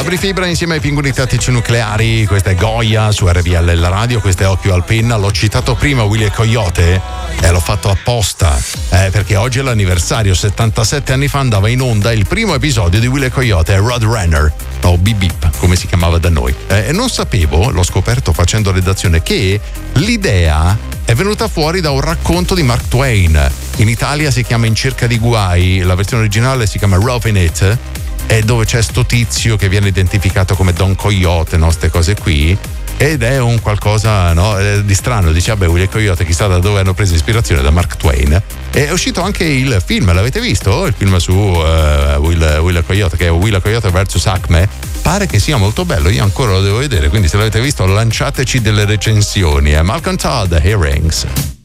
Fabri Fibra insieme ai Pinguini Tattici Nucleari, questa è Goya su RVL la radio, questa è Occhio al Penna. L'ho citato prima Willy e Coyote e l'ho fatto apposta perché oggi è l'anniversario. 77 anni fa andava in onda il primo episodio di Willy e Coyote, Roadrunner o Beep Beep come si chiamava da noi, e non sapevo, l'ho scoperto facendo redazione, che l'idea è venuta fuori da un racconto di Mark Twain. In Italia si chiama In cerca di guai, la versione originale si chiama Rovin' It, è dove c'è sto tizio che viene identificato come Don Coyote, no? Ste cose qui, ed è un qualcosa, no, di strano. Dice, vabbè, Willy e Coyote, chissà da dove hanno preso ispirazione, da Mark Twain. È uscito anche il film, l'avete visto? Il film su Willy e Coyote, che è Willy e Coyote vs Acme. Pare che sia molto bello, io ancora lo devo vedere, quindi se l'avete visto lanciateci delle recensioni. Malcolm Todd, Hearings.